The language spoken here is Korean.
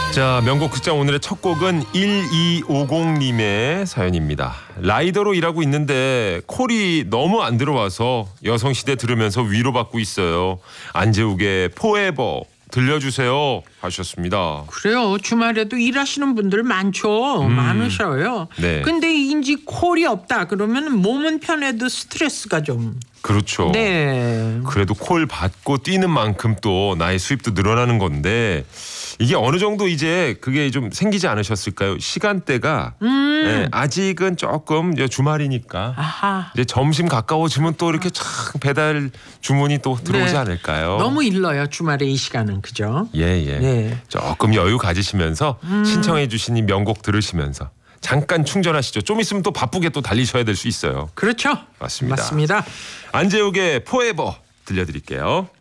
자, 명곡 극장 오늘의 첫 곡은 1250님의 사연입니다. 라이더로 일하고 있는데 콜이 너무 안 들어와서 여성시대 들으면서 위로받고 있어요. 안재욱의 포에버 들려주세요 하셨습니다. 그래요. 주말에도 일하시는 분들 많으셔요. 네. 근데 인지 콜이 없다 그러면 몸은 편해도 스트레스가 좀. 그렇죠. 네. 그래도 콜 받고 뛰는 만큼 또 나의 수입도 늘어나는 건데 이게 어느 정도 이제 그게 좀 생기지 않으셨을까요? 시간대가 아직은 조금 이제 주말이니까 아하. 이제 점심 가까워지면 또 이렇게 참 배달 주문이 또 들어오지 네. 않을까요? 너무 일러요. 주말에 이 시간은. 그죠? 예. 네. 조금 여유 가지시면서 신청해 주신 이 명곡 들으시면서 잠깐 충전하시죠. 좀 있으면 또 바쁘게 또 달리셔야 될 수 있어요. 그렇죠. 맞습니다. 맞습니다. 안재욱의 포에버 들려드릴게요.